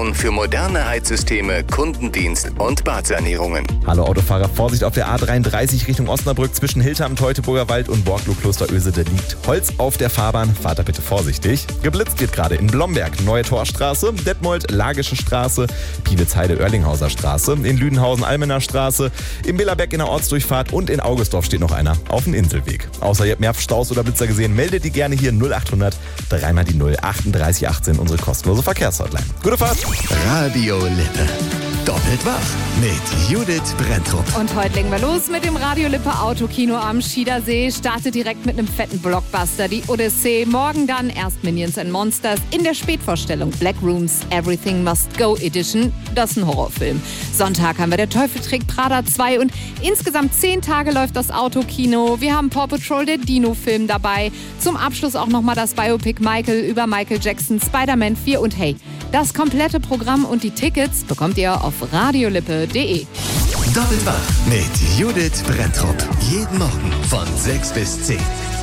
Experten für moderne Heizsysteme, Kundendienst und Badsanierungen. Hallo Autofahrer, Vorsicht auf der A33 Richtung Osnabrück zwischen Hilterm, Teutoburger Wald und Borglow-Klosteröse. Da liegt Holz auf der Fahrbahn. Fahrt da bitte vorsichtig. Geblitzt wird gerade in Blomberg, Neue Torstraße, Detmold, Lagische Straße, Piewitzheide, Oerlinghauser Straße, in Lüdenhausen, Almener Straße, in Billerbeck in der Ortsdurchfahrt und in Augustdorf steht noch einer auf dem Inselweg. Außer ihr habt mehr Staus oder Blitzer gesehen, meldet die gerne hier 0800 3 mal die 0 38 18, unsere kostenlose Verkehrshotline. Gute Fahrt! Radio Lippe. Doppelt wach mit Judith Brenntrup. Und heute legen wir los mit dem Radio Lippe Autokino am Schiedersee. Startet direkt mit einem fetten Blockbuster, die Odyssee. Morgen dann erst Minions and Monsters in der Spätvorstellung Black Rooms Everything Must Go Edition. Das ist ein Horrorfilm. Sonntag haben wir Der Teufel trägt Prada 2 und insgesamt 10 Tage läuft das Autokino. Wir haben Paw Patrol, der Dino-Film dabei. Zum Abschluss auch nochmal das Biopic Michael über Michael Jackson, Spider-Man 4 und hey, das komplette Programm und die Tickets bekommt ihr auf radiolippe.de. Doppelt wach mit Judith Brenntrup. Jeden Morgen von 6 bis 10.